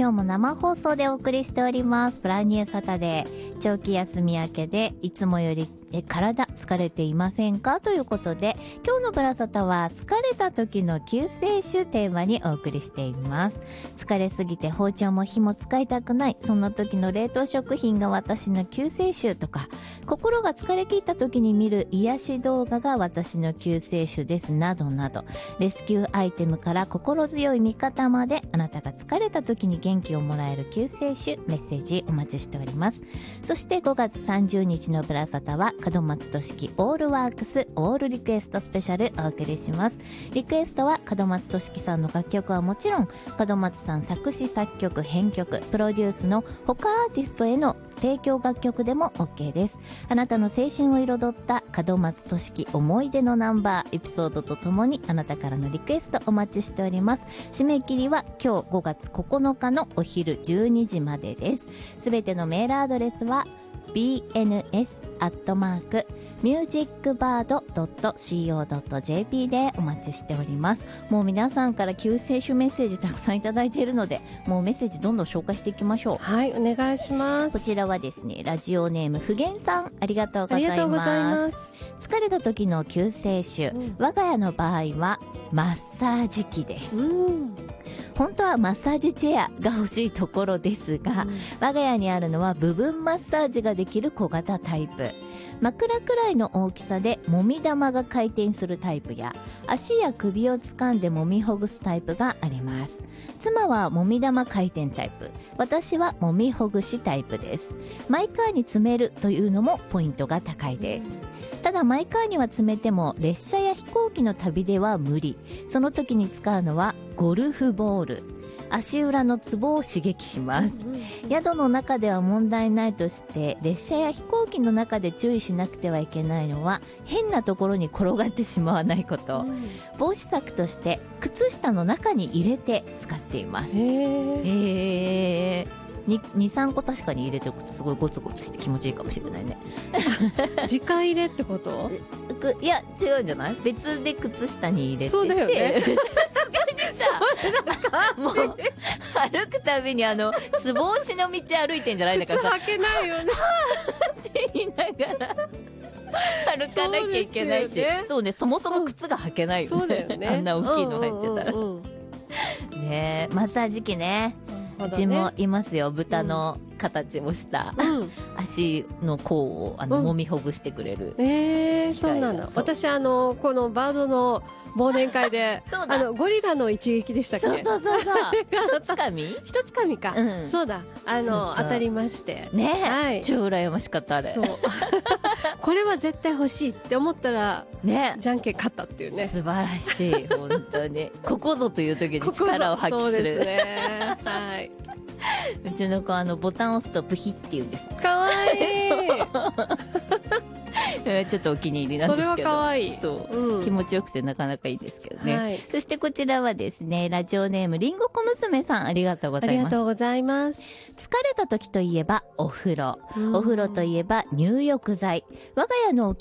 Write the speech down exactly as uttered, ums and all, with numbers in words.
今日も生放送でお送りしております。ブランニューサタデー。長期休み明けでいつもよりえ体疲れていませんかということで、今日のブラサタは疲れた時の救世主テーマにお送りしています。疲れすぎて包丁も火も使いたくない、そんな時の冷凍食品が私の救世主とか、心が疲れ切った時に見る癒し動画が私の救世主ですなどなど、レスキューアイテムから心強い味方まで、あなたが疲れた時に元気をもらえる救世主メッセージお待ちしております。そしてごがつさんじゅうにちのブラサタは門松俊樹オールワークスオールリクエストスペシャルお送りします。リクエストは門松俊樹さんの楽曲はもちろん、門松さん作詞作曲編曲プロデュースの他アーティストへの提供楽曲でも OK です。あなたの青春を彩った門松俊樹思い出のナンバーエピソードとともに、あなたからのリクエストお待ちしております。締め切りは今日ごがつここのかのお昼じゅうにじまでです。すべてのメールアドレスは ビーエヌエス アットマーク ミュージックバード ドット コー ドット ジェーピー でお待ちしております。もう皆さんから救世主メッセージたくさんいただいているので、もうメッセージどんどん紹介していきましょう。 はい、お願いします。 こちらはですね、ラジオネームふげんさん、ありがとうございます。 ありがとうございます。 疲れた時の救世主、うん、我が家の場合はマッサージ機です。うん本当はマッサージチェアが欲しいところですが、うん、我が家にあるのは部分マッサージができる小型タイプ、枕くらいの大きさでもみ玉が回転するタイプや、足や首を掴んでもみほぐすタイプがあります。妻はもみ玉回転タイプ、私はもみほぐしタイプです。マイカーに詰めるというのもポイントが高いです。ただマイカーには詰めても列車や飛行機の旅では無理。その時に使うのはゴルフボール、足裏のツボを刺激します。宿の中では問題ないとして、列車や飛行機の中で注意しなくてはいけないのは変なところに転がってしまわないこと、うん、防止策として靴下の中に入れて使っています。へーへーに、さんこ確かに入れておくとすごいゴツゴツして気持ちいいかもしれないね。 直入れってこと？ いや違うんじゃない？別で靴下に入れてて、 そうだよね。 さすがにさもう歩くたびにあのつぼ押しの道歩いてんじゃないんだからさ、 靴履けないよねって言いながら歩かなきゃいけないし、そう、ね、そうね、そもそも靴が履けないよね、うん、そうだよね、あんな大きいの入ってたら、うんうんうん、ねえ、マッサージ機ね、うちもいますよ。豚の形をした、うん、足の甲をあの、うん、揉みほぐしてくれる。 えー、そうなんだ。私あのこのバードの忘年会であのゴリラの一撃でしたっけ？ そうそうそうそう。一つかみ？ 一つかみか、うん。そうだ。あのそうそう当たりましてね、はい、超羨ましかったあれ。 そう。これは絶対欲しいって思ったらね、じゃんけん勝ったっていうね。 素晴らしい本当に。ここぞという時に力を発揮する。 そうですね。はい。 うちの子あのボタンを押すとプヒって言うんです。 かわいい。 ちょっとお気に入りなんですけど、それはかわいい。そう、うん、気持ちよくてなかなかいいですけどね、はい、そしてこちらはですね、ラジオネームりんごこ娘さん、ありがとうございます。 ありがとうございます。 疲れた時といえばお風呂、お風呂といえば入浴剤。我が家のお